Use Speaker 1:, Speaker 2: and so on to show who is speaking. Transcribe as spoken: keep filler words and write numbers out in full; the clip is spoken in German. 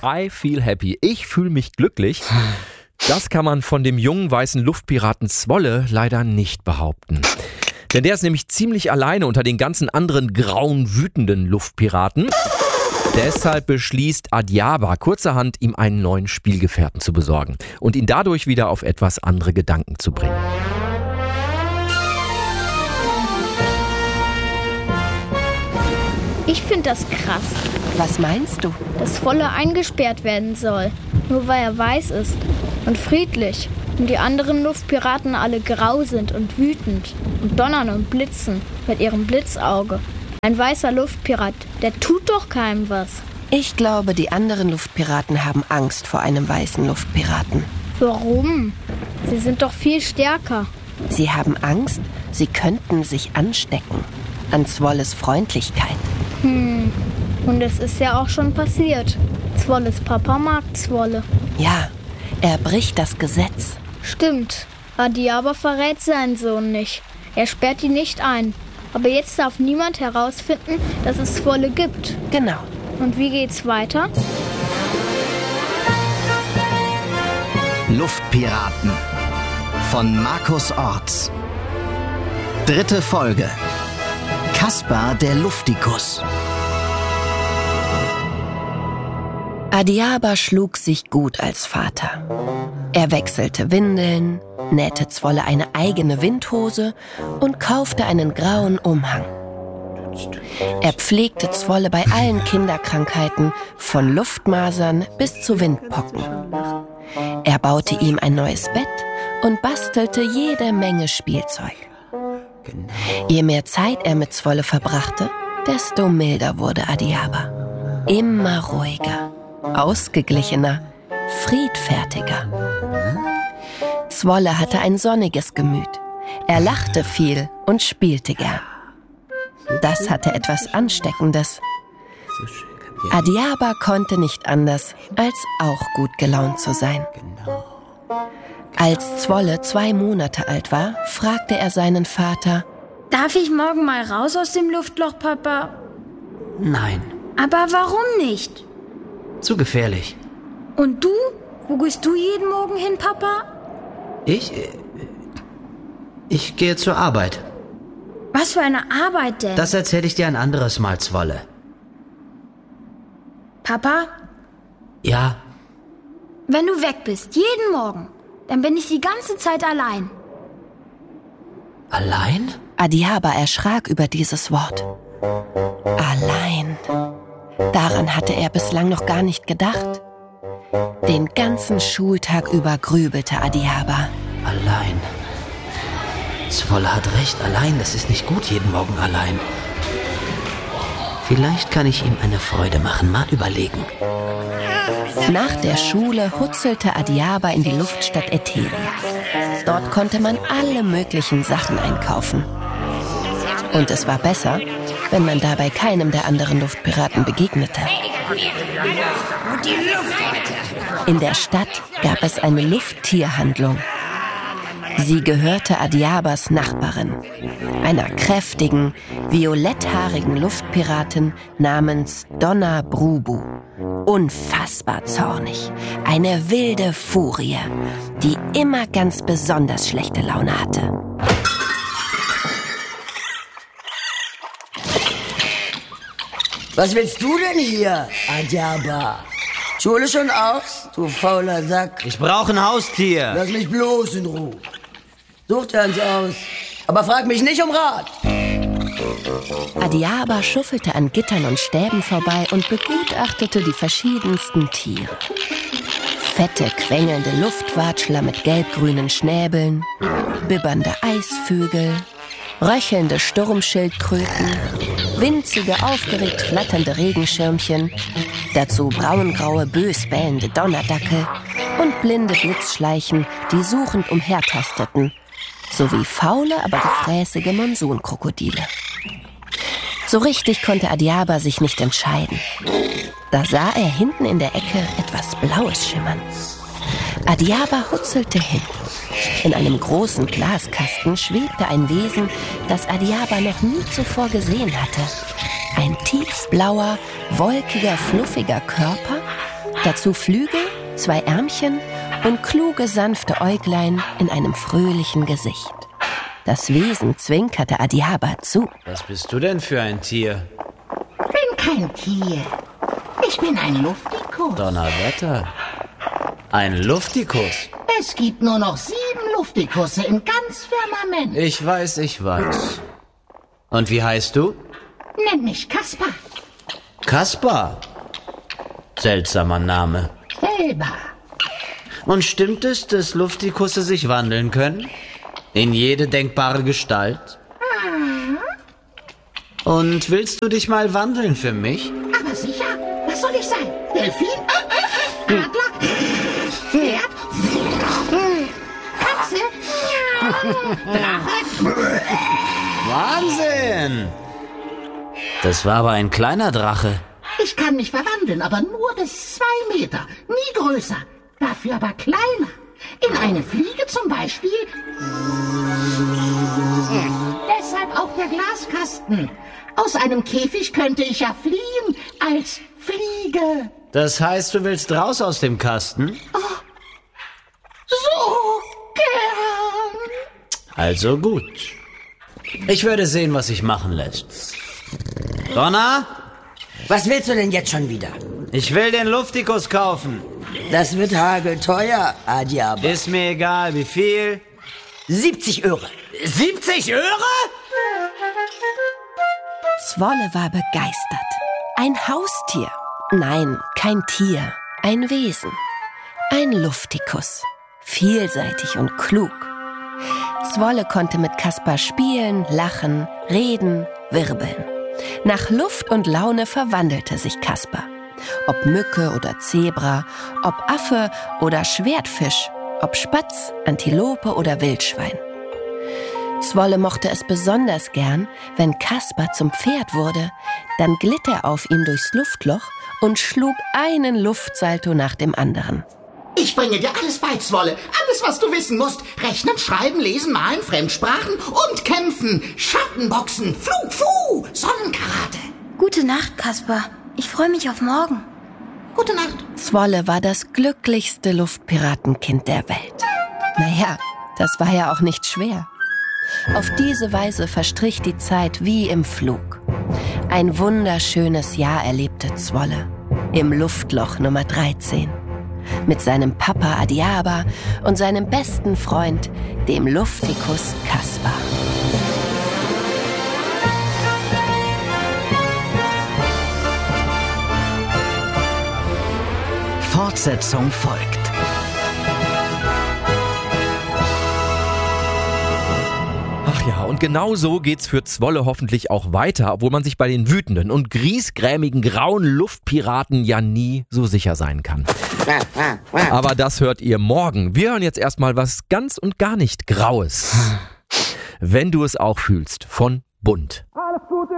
Speaker 1: I feel happy. Ich fühle mich glücklich. Das kann man von dem jungen weißen Luftpiraten Zwolle leider nicht behaupten. Denn der ist nämlich ziemlich alleine unter den ganzen anderen grauen, wütenden Luftpiraten. Deshalb beschließt Adiaba kurzerhand, ihm einen neuen Spielgefährten zu besorgen und ihn dadurch wieder auf etwas andere Gedanken zu bringen.
Speaker 2: Ich finde das krass.
Speaker 3: Was meinst du?
Speaker 2: Dass Zwolle eingesperrt werden soll, nur weil er weiß ist und friedlich. Und die anderen Luftpiraten alle grau sind und wütend und donnern und blitzen mit ihrem Blitzauge. Ein weißer Luftpirat, der tut doch keinem was.
Speaker 3: Ich glaube, die anderen Luftpiraten haben Angst vor einem weißen Luftpiraten.
Speaker 2: Warum? Sie sind doch viel stärker.
Speaker 3: Sie haben Angst, sie könnten sich anstecken an Zwolles Freundlichkeit.
Speaker 2: Hm, und es ist ja auch schon passiert. Zwolles Papa mag Zwolle.
Speaker 3: Ja, er bricht das Gesetz.
Speaker 2: Stimmt, Adiaba verrät seinen Sohn nicht. Er sperrt ihn nicht ein. Aber jetzt darf niemand herausfinden, dass es Zwolle gibt.
Speaker 3: Genau.
Speaker 2: Und wie geht's weiter?
Speaker 4: Luftpiraten von Markus Orts. Dritte Folge. Kaspar der Luftikus.
Speaker 3: Adiaba schlug sich gut als Vater. Er wechselte Windeln, nähte Zwolle eine eigene Windhose und kaufte einen grauen Umhang. Er pflegte Zwolle bei allen Kinderkrankheiten, von Luftmasern bis zu Windpocken. Er baute ihm ein neues Bett und bastelte jede Menge Spielzeug. Je mehr Zeit er mit Zwolle verbrachte, desto milder wurde Adiaba. Immer ruhiger, ausgeglichener, friedfertiger. Zwolle hatte ein sonniges Gemüt. Er lachte viel und spielte gern. Das hatte etwas Ansteckendes. Adiaba konnte nicht anders, als auch gut gelaunt zu sein. Als Zwolle zwei Monate alt war, fragte er seinen Vater:
Speaker 5: Darf ich morgen mal raus aus dem Luftloch, Papa?
Speaker 6: Nein.
Speaker 5: Aber warum nicht?
Speaker 6: Zu gefährlich.
Speaker 5: Und du? Wo gehst du jeden Morgen hin, Papa?
Speaker 6: Ich? Ich gehe zur Arbeit.
Speaker 5: Was für eine Arbeit denn?
Speaker 6: Das erzähle ich dir ein anderes Mal, Zwolle.
Speaker 5: Papa?
Speaker 6: Ja?
Speaker 5: Wenn du weg bist, jeden Morgen, dann bin ich die ganze Zeit allein.
Speaker 6: Allein?
Speaker 3: Adiaba erschrak über dieses Wort. Allein. Daran hatte er bislang noch gar nicht gedacht. Den ganzen Schultag über grübelte Adiaba.
Speaker 6: Allein. Zwolle hat recht, allein, das ist nicht gut, jeden Morgen allein. Vielleicht kann ich ihm eine Freude machen, mal überlegen.
Speaker 3: Nach der Schule hutzelte Adiaba in die Luftstadt Etheria. Dort konnte man alle möglichen Sachen einkaufen. Und es war besser, wenn man dabei keinem der anderen Luftpiraten begegnete. In der Stadt gab es eine Lufttierhandlung. Sie gehörte Adiabas Nachbarin, einer kräftigen, violetthaarigen Luftpiratin namens Donna Brubu. Unfassbar zornig, eine wilde Furie, die immer ganz besonders schlechte Laune hatte.
Speaker 7: Was willst du denn hier, Adiaba? Schule schon aus, du fauler Sack.
Speaker 6: Ich brauche ein Haustier.
Speaker 7: Lass mich bloß in Ruhe. Such dir eins aus, aber frag mich nicht um Rat.
Speaker 3: Adiaba schuffelte an Gittern und Stäben vorbei und begutachtete die verschiedensten Tiere. Fette, quengelnde Luftwatschler mit gelb-grünen Schnäbeln, bibbernde Eisvögel, röchelnde Sturmschildkröten, winzige, aufgeregt flatternde Regenschirmchen, dazu braungraue, bös bellende Donnerdackel und blinde Blitzschleichen, die suchend umhertasteten, sowie faule, aber gefräßige Monsunkrokodile. So richtig konnte Adiaba sich nicht entscheiden. Da sah er hinten in der Ecke etwas Blaues schimmern. Adiaba hutzelte hin. In einem großen Glaskasten schwebte ein Wesen, das Adiaba noch nie zuvor gesehen hatte. Ein tiefblauer, wolkiger, fluffiger Körper, Dazu Flügel, zwei Ärmchen und kluge, sanfte Äuglein in einem fröhlichen Gesicht. Das Wesen zwinkerte Adiaba zu.
Speaker 8: Was bist du denn für ein Tier?
Speaker 9: Bin kein Tier. Ich bin ein Luftikus.
Speaker 8: Donnerwetter. Ein Luftikus?
Speaker 9: Es gibt nur noch sieben Luftikusse im ganz Firmament.
Speaker 8: Ich weiß, ich weiß. Und wie heißt du?
Speaker 9: Nenn mich Kaspar.
Speaker 8: Kaspar? Seltsamer Name.
Speaker 9: Selber.
Speaker 8: Und stimmt es, dass Luftikusse sich wandeln können? In jede denkbare Gestalt?
Speaker 9: Ah.
Speaker 8: Und willst du dich mal wandeln für mich?
Speaker 9: Aber sicher. Was soll ich sein? Delfin? Adler? Pferd? Katze? Drache?
Speaker 8: Wahnsinn! Das war aber ein kleiner Drache.
Speaker 9: Ich kann mich verwandeln, aber nur bis zwei Meter. Nie größer. Dafür aber kleiner. In eine Fliege zum Beispiel. Deshalb auch der Glaskasten. Aus einem Käfig könnte ich ja fliehen als Fliege.
Speaker 8: Das heißt, du willst raus aus dem Kasten?
Speaker 9: Oh, so gern.
Speaker 8: Also gut. Ich würde sehen, was sich machen lässt. Donna?
Speaker 7: Was willst du denn jetzt schon wieder?
Speaker 8: Ich will den Luftikus kaufen.
Speaker 7: Das wird hagelteuer, Adiaba.
Speaker 8: Ist mir egal, wie viel?
Speaker 7: siebzig Öre.
Speaker 8: siebzig Öre?
Speaker 3: Zwolle war begeistert. Ein Haustier. Nein, kein Tier. Ein Wesen. Ein Luftikus. Vielseitig und klug. Zwolle konnte mit Kaspar spielen, lachen, reden, wirbeln. Nach Luft und Laune verwandelte sich Kaspar. Ob Mücke oder Zebra, ob Affe oder Schwertfisch, ob Spatz, Antilope oder Wildschwein. Zwolle mochte es besonders gern, wenn Kaspar zum Pferd wurde, dann glitt er auf ihm durchs Luftloch und schlug einen Luftsalto nach dem anderen.
Speaker 9: Ich bringe dir alles bei, Zwolle. Alles, was du wissen musst. Rechnen, schreiben, lesen, malen, Fremdsprachen und kämpfen. Schattenboxen, Flug, Fu, Sonnenkarate.
Speaker 5: Gute Nacht, Kaspar. Ich freue mich auf morgen.
Speaker 9: Gute Nacht.
Speaker 3: Zwolle war das glücklichste Luftpiratenkind der Welt. Naja, das war ja auch nicht schwer. Auf diese Weise verstrich die Zeit wie im Flug. Ein wunderschönes Jahr erlebte Zwolle im Luftloch Nummer dreizehn. Mit seinem Papa Adiaba und seinem besten Freund, dem Luftikus Kaspar.
Speaker 4: Fortsetzung folgt.
Speaker 1: Ach ja, und genau so geht's für Zwolle hoffentlich auch weiter, obwohl man sich bei den wütenden und griesgrämigen grauen Luftpiraten ja nie so sicher sein kann. Aber das hört ihr morgen. Wir hören jetzt erstmal was ganz und gar nicht Graues. Wenn du es auch fühlst, von Bunt.